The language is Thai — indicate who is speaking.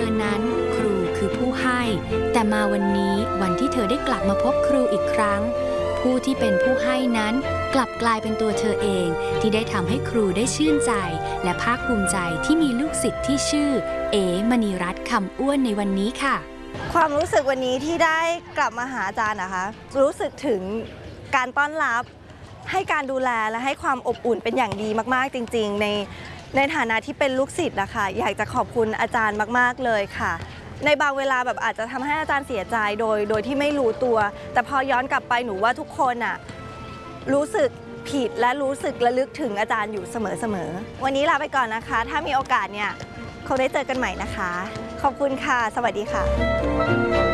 Speaker 1: ความรู้สึกวันนี้ที่ได้กลับมาหาอาจารย์นะคะรู้สึกถึงการต้อนรับให้การดูแลและให้ความอบอุ่นเป็นอย่างดีมากๆจริงๆในฐานะที่เป็นลูกศิษย์นะคะอยากจะขอบคุณอาจารย์มากๆเลยค่ะในบางเวลาแบบอาจจะทำให้อาจารย์เสียใจโดยที่ไม่รู้ตัวแต่พอย้อนกลับไปหนูว่าทุกคนอ่ะรู้สึกผิดและรู้สึกระลึกถึงอาจารย์อยู่เสมอๆวันนี้ลาไปก่อนนะคะถ้ามีโอกาสเนี่ยคงได้เจอกันใหม่นะคะขอบคุณค่ะสวัสดีค่ะ